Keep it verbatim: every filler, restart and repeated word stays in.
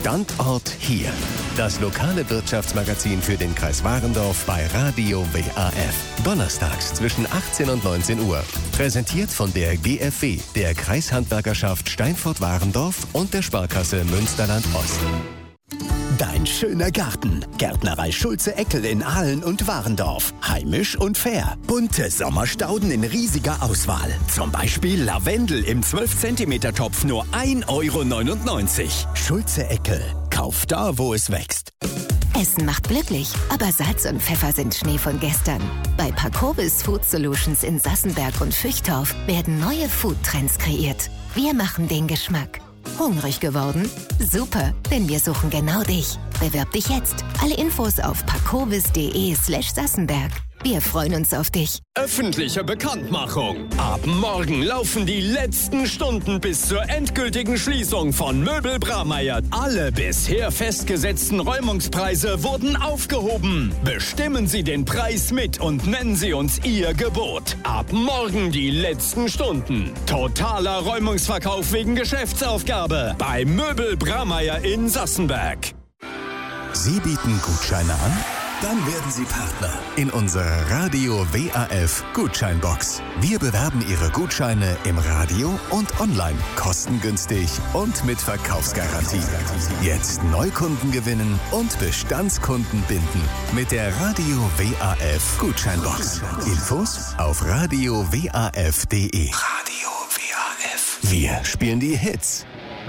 Standort hier. Das lokale Wirtschaftsmagazin für den Kreis Warendorf bei Radio W A F. Donnerstags zwischen achtzehn und neunzehn Uhr. Präsentiert von der G F W, der Kreishandwerkerschaft Steinfurt-Warendorf und der Sparkasse Münsterland-Ost. Dein schöner Garten. Gärtnerei Schulze-Eckel in Aalen und Warendorf. Heimisch und fair. Bunte Sommerstauden in riesiger Auswahl. Zum Beispiel Lavendel im zwölf Zentimeter Topf nur ein Euro neunundneunzig. Schulze-Eckel. Kauf da, wo es wächst. Essen macht glücklich, aber Salz und Pfeffer sind Schnee von gestern. Bei Parkovis Food Solutions in Sassenberg und Füchtorf werden neue Foodtrends kreiert. Wir machen den Geschmack. Hungrig geworden? Super, denn wir suchen genau dich. Bewerb dich jetzt. Alle Infos auf parkovis.de slash Sassenberg. Wir freuen uns auf dich. Öffentliche Bekanntmachung. Ab morgen laufen die letzten Stunden bis zur endgültigen Schließung von Möbel Bramayr. Alle bisher festgesetzten Räumungspreise wurden aufgehoben. Bestimmen Sie den Preis mit und nennen Sie uns Ihr Gebot. Ab morgen die letzten Stunden. Totaler Räumungsverkauf wegen Geschäftsaufgabe bei Möbel Bramayr in Sassenberg. Sie bieten Gutscheine an? Dann werden Sie Partner in unserer Radio W A F Gutscheinbox. Wir bewerben Ihre Gutscheine im Radio und online, kostengünstig und mit Verkaufsgarantie. Jetzt Neukunden gewinnen und Bestandskunden binden mit der Radio W A F Gutscheinbox. Infos auf radio w a f punkt de. Radio W A F. Wir spielen die Hits